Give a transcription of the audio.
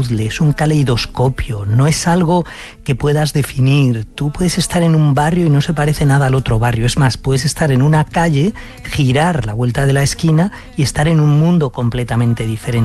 puzzle, es un caleidoscopio, no es algo que puedas definir. Tú puedes estar en un barrio y no se parece nada al otro barrio. Es más, puedes estar en una calle, girar la vuelta de la esquina y estar en un mundo completamente diferente.